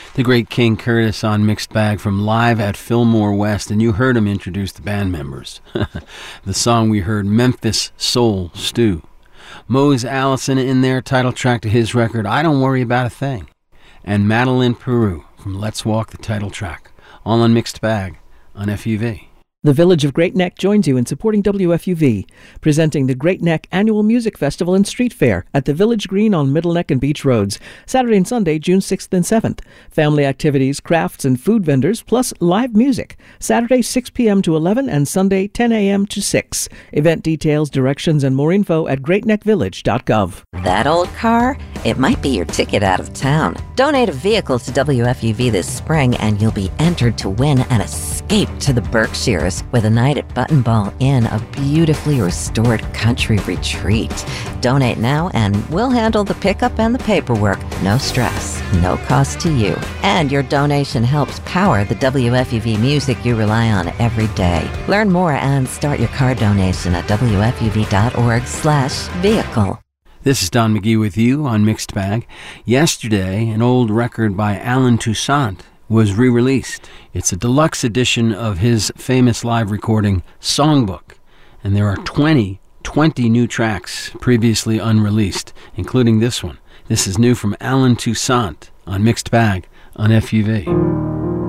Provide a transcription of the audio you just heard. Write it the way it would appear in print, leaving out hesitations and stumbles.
The great King Curtis on Mixed Bag from Live at Fillmore West, and you heard him introduce the band members. The song we heard, Memphis Soul Stew. Mose Allison in their title track to his record, I Don't Worry About a Thing. And Madeline Peru from Let's Walk, the title track. All on Mixed Bag on FUV. The Village of Great Neck joins you in supporting WFUV, presenting the Great Neck Annual Music Festival and Street Fair at the Village Green on Middle Neck and Beach Roads, Saturday and Sunday, June 6th and 7th. Family activities, crafts, and food vendors, plus live music. Saturday, 6 p.m. to 11 and Sunday, 10 a.m. to 6. Event details, directions, and more info at greatneckvillage.gov. That old car? It might be your ticket out of town. Donate a vehicle to WFUV this spring and you'll be entered to win an escape to the Berkshires with a night at Button Ball Inn, a beautifully restored country retreat. Donate now and we'll handle the pickup and the paperwork. No stress, no cost to you. And your donation helps power the WFUV music you rely on every day. Learn more and start your car donation at WFUV.org/vehicle. This is Don McGee with you on Mixed Bag. Yesterday, an old record by Alan Toussaint was re-released. It's a deluxe edition of his famous live recording, Songbook. And there are 20 new tracks previously unreleased, including this one. This is new from Alan Toussaint on Mixed Bag on FUV.